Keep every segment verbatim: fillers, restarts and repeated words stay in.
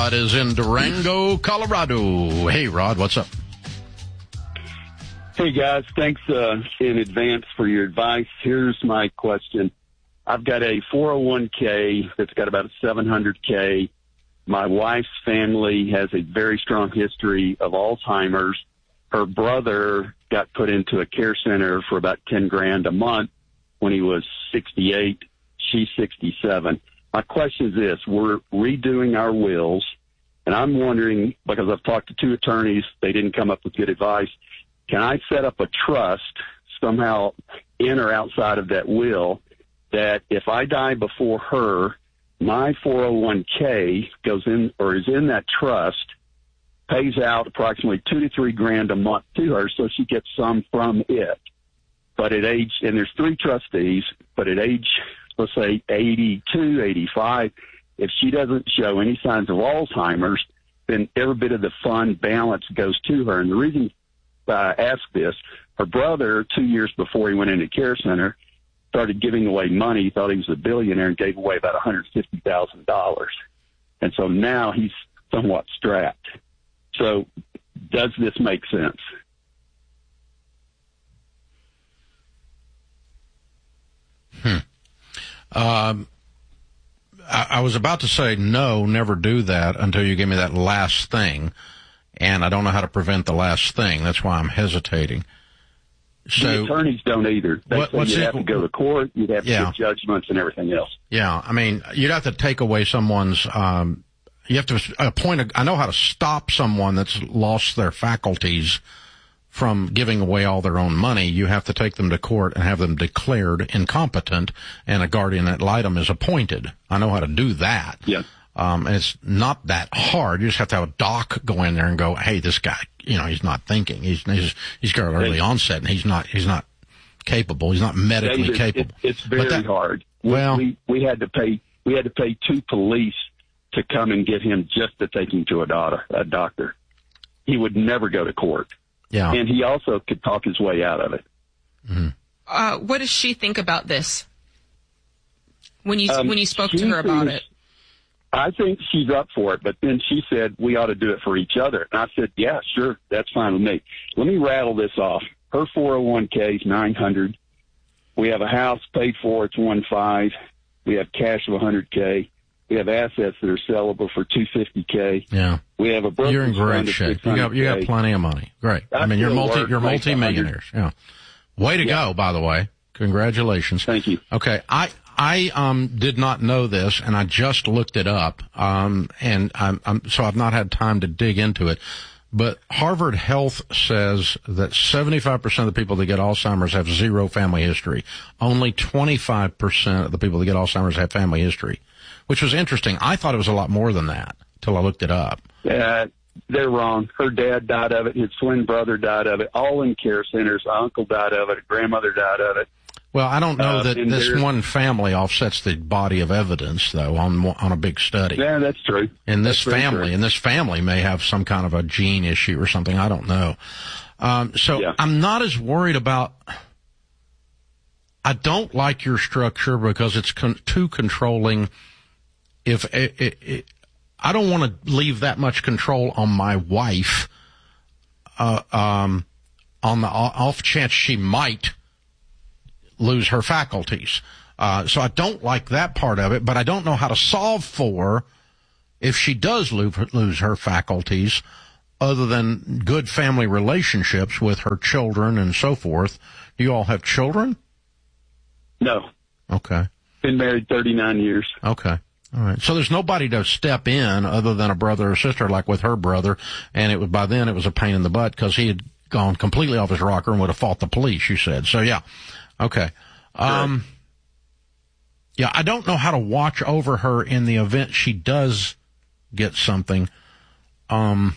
Rod is in Durango, Colorado. Hey, Rod, what's up? Hey, guys. Thanks uh, in advance for your advice. Here's my question. I've got a four oh one k that's got about seven hundred K. My wife's family has a very strong history of Alzheimer's. Her brother got put into a care center for about ten grand a month when he was sixty-eight. She's sixty-seven. My question is this. We're redoing our wills, and I'm wondering, because I've talked to two attorneys, they didn't come up with good advice. Can I set up a trust somehow in or outside of that will that if I die before her, my four oh one k goes in or is in that trust, pays out approximately two to three grand a month to her, so she gets some from it. But at age, and there's three trustees, but at age, let's say eighty-two, eighty-five, if she doesn't show any signs of Alzheimer's, then every bit of the fund balance goes to her. And the reason I ask this, her brother, two years before he went into care center, started giving away money. He thought he was a billionaire and gave away about one hundred fifty thousand dollars. And so now he's somewhat strapped. So does this make sense? Hmm. Um, I, I was about to say no, never do that until you give me that last thing. And I don't know how to prevent the last thing. That's why I'm hesitating. So, the attorneys don't either. They what, say you'd have to go to court, you'd have to yeah. get judgments and everything else. Yeah, I mean, you'd have to take away someone's, um, you have to appoint a, I know how to stop someone that's lost their faculties from giving away all their own money. You have to take them to court and have them declared incompetent, and a guardian ad litem is appointed. I know how to do that. Yeah. Um, and it's not that hard. You just have to have a doc go in there and go, hey, this guy, you know, he's not thinking. He's, he's, he's got an early onset and he's not, he's not capable. He's not medically David, capable. It, it's very that, hard. Well, we, we had to pay, we had to pay two police to come and get him just to take him to a doctor, a doctor. He would never go to court. Yeah. And he also could talk his way out of it. Mm-hmm. Uh, what does she think about this? When you, Um, when you spoke to her about it? I think she's up for it, but then she said we ought to do it for each other. And I said, yeah, sure, that's fine with me. Let me rattle this off. Her four oh one k is nine hundred. We have a house paid for, it's one five. We have cash of one hundred K. We have assets that are sellable for two fifty K. Yeah. We have a brokerage You're in great fund of shape. You got, you got plenty of millionaires. Great. I, I mean, you're multi, you're multi-millionaires. Yeah. Way to yeah. go, by the way. Congratulations. Thank you. Okay. I, I, um, did not know this, and I just looked it up. Um, and I'm, I'm, so I've not had time to dig into it. But Harvard Health says that seventy-five percent of the people that get Alzheimer's have zero family history. Only twenty-five percent of the people that get Alzheimer's have family history, which was interesting. I thought it was a lot more than that till I looked it up. Uh, they're wrong. Her dad died of it. His twin brother died of it. All in care centers. Her uncle died of it. Her grandmother died of it. Well, I don't know uh, that this there, one family offsets the body of evidence, though, on on a big study. Yeah, that's true. And this that's family, and this family may have some kind of a gene issue or something. I don't know. Um, so yeah. I'm not as worried about. I don't like your structure because it's con- too controlling. If it, it, it, I don't want to leave that much control on my wife, uh, um, on the off chance she might lose her faculties. Uh, so I don't like that part of it, but I don't know how to solve for if she does lose, lose her faculties other than good family relationships with her children and so forth. Do you all have children? No. Okay. Been married thirty-nine years. Okay. All right. So there's nobody to step in other than a brother or sister like with her brother, and it was by then it was a pain in the butt because he had gone completely off his rocker and would have fought the police, you said. So, yeah. Okay. Um, yeah, I don't know how to watch over her in the event she does get something. Um,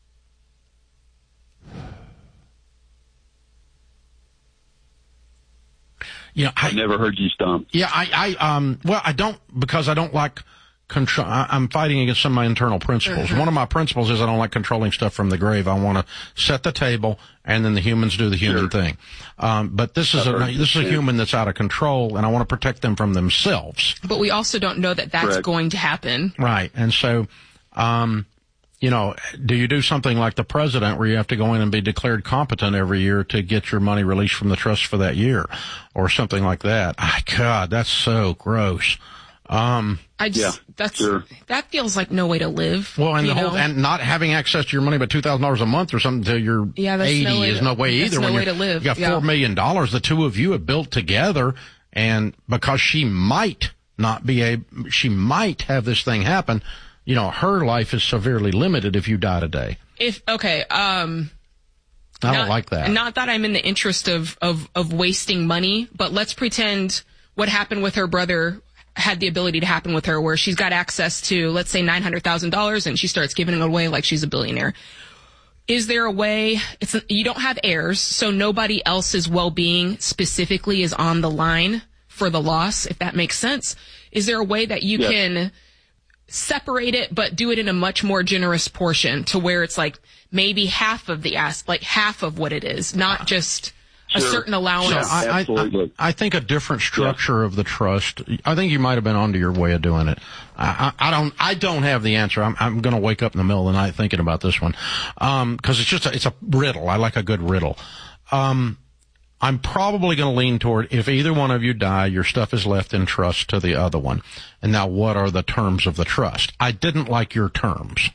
you know, I I've never heard you stomp. Yeah, I, I, um, well, I don't, because I don't like control. I, I'm fighting against some of my internal principles. Mm-hmm. One of my principles is I don't like controlling stuff from the grave. I want to set the table and then the humans do the human sure. thing. Um, but this is a, this is a human that's out of control and I want to protect them from themselves. But we also don't know that that's Correct. going to happen. Right. And so, Um, you know, do you do something like the president where you have to go in and be declared competent every year to get your money released from the trust for that year or something like that? Ah, God, that's so gross. Um, I just, yeah, that's, sure. that feels like no way to live. Well, and you the whole, know? and not having access to your money but two thousand dollars a month or something until you're yeah, that's eighty no way is to, no way that's either. No when way you're, to live. You got yeah. four million dollars the two of you have built together, and because she might not be a, she might have this thing happen, you know, her life is severely limited if you die today. If, okay, um, I not, don't like that. Not that I'm in the interest of, of, of wasting money, but let's pretend what happened with her brother had the ability to happen with her, where she's got access to, let's say, nine hundred thousand dollars and she starts giving it away like she's a billionaire. Is there a way, it's, you don't have heirs, so nobody else's well-being specifically is on the line for the loss, if that makes sense? Is there a way that you yes. can separate it, but do it in a much more generous portion to where it's like maybe half of the ass, like half of what it is, not just a Sure. certain allowance? So I, Absolutely. I, I think a different structure yeah. of the trust. I think you might have been onto your way of doing it. I, I, I don't. I don't have the answer. I'm, I'm going to wake up in the middle of the night thinking about this one, um, because it's just a, it's a riddle. I like a good riddle. Um, I'm probably going to lean toward if either one of you die, your stuff is left in trust to the other one. And now, what are the terms of the trust? I didn't like your terms.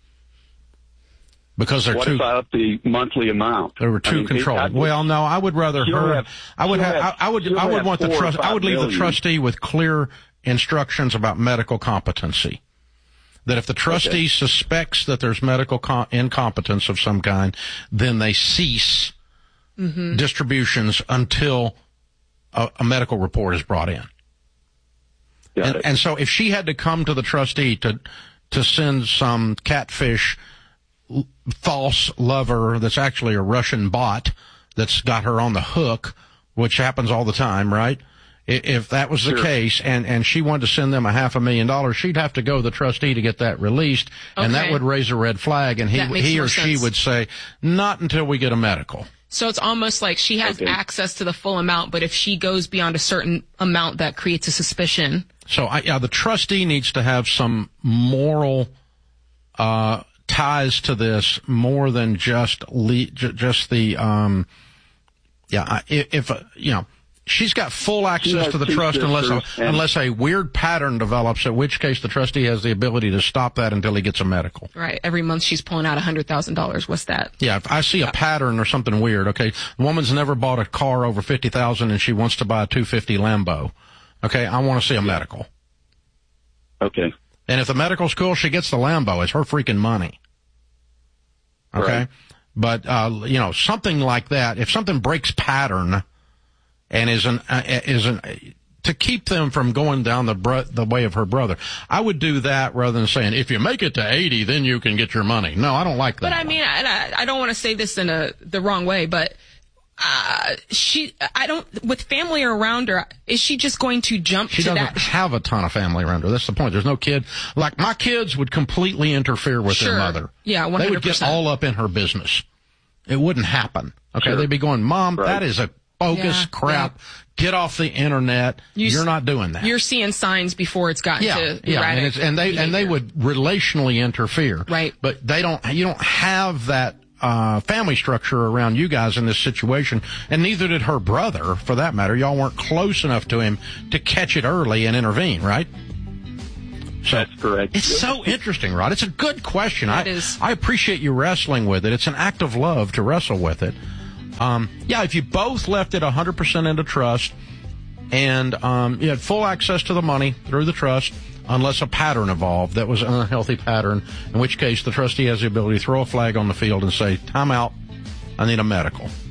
Because they're what too, about the monthly amount? They were too I mean, controlled. it, well, no, I would rather her. Have, I would have, have. I, I would. She'll I would have want the four or trust. I would leave million. the trustee with clear instructions about medical competency. That if the trustee okay. suspects that there's medical com- incompetence of some kind, then they cease mm-hmm. distributions until a, a medical report is brought in. And, and so, if she had to come to the trustee to to send some catfish false lover that's actually a Russian bot that's got her on the hook, which happens all the time, right? If that was the sure. case, and, and she wanted to send them a half a million dollars, she'd have to go to the trustee to get that released, okay. and that would raise a red flag, and he he or she would say, not until we get a medical. So it's almost like she has okay. access to the full amount, but if she goes beyond a certain amount, that creates a suspicion. So I, yeah, the trustee needs to have some moral uh ties to this more than just le- just the um yeah if, if uh, you know she's got full access to the trust unless a, unless a weird pattern develops, at which case the trustee has the ability to stop that until he gets a medical. Right. Every month she's pulling out a hundred thousand dollars. What's that? Yeah. If I see a pattern or something weird, okay, the woman's never bought a car over fifty thousand and she wants to buy a two fifty Lambo. Okay, I want to see a medical. Okay. And if the medical's cool, she gets the Lambo. It's her freaking money. Okay? Right. But, uh, you know, something like that, if something breaks pattern and is an, uh, is an, to keep them from going down the bro- the way of her brother, I would do that rather than saying, if you make it to eighty, then you can get your money. No, I don't like that. But I mean, I, I don't want to say this in a, the wrong way, but, Uh, she, I don't, with family around her, is she just going to jump she to doesn't that? have a ton of family around her. That's the point. There's no kid. Like, my kids would completely interfere with Sure. their mother. Yeah, one hundred percent. They would get all up in her business. It wouldn't happen. Okay, Sure. they'd be going, Mom, Right. that is a bogus Yeah, crap. yeah. Get off the internet. You You're s- not doing that. You're seeing signs before it's gotten yeah, to yeah, and, erratic it's, and they behavior. and they would relationally interfere. Right. But they don't. You don't have that uh family structure around you guys in this situation, and neither did her brother, for that matter. Y'all weren't close enough to him to catch it early and intervene, right? So that's correct. It's so interesting, Rod. It's a good question. It I, is. I appreciate you wrestling with it. It's an act of love to wrestle with it. Um, yeah, if you both left it one hundred percent into trust and um, you had full access to the money through the trust, unless a pattern evolved that was an unhealthy pattern, in which case the trustee has the ability to throw a flag on the field and say, time out, I need a medical.